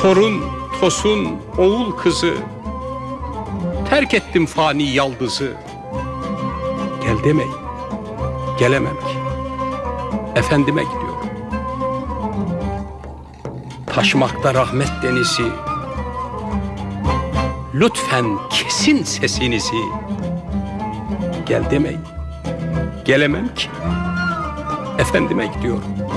Torun, tosun, oğul kızı, terk ettim fani yaldızı. Gel demeyin, gelemem ki, efendime gidiyorum. Taşımakta rahmet denizi, lütfen kesin sesinizi. Gel demeyin, gelemem ki, efendime gidiyorum.